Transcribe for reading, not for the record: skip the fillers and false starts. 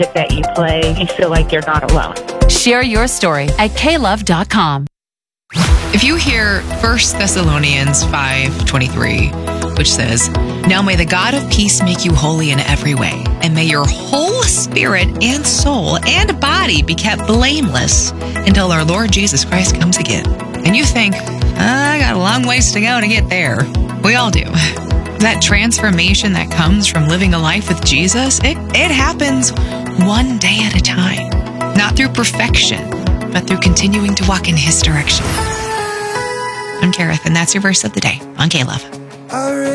that you play, you feel like you're not alone. Share your story at klove.com. If you hear 1 Thessalonians 5:23, which says, "Now may the God of peace make you holy in every way, and may your whole spirit and soul and body be kept blameless until our Lord Jesus Christ comes again." And you think, I got a long ways to go to get there. We all do. That transformation that comes from living a life with Jesus, it happens one day at a time. Not through perfection, but through continuing to walk in His direction. I'm Kareth, and that's your verse of the day on K-Love.